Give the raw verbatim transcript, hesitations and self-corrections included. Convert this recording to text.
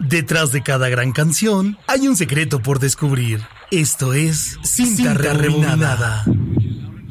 Detrás de cada gran canción hay un secreto por descubrir. Esto es Cinta, Cinta Rebobinada.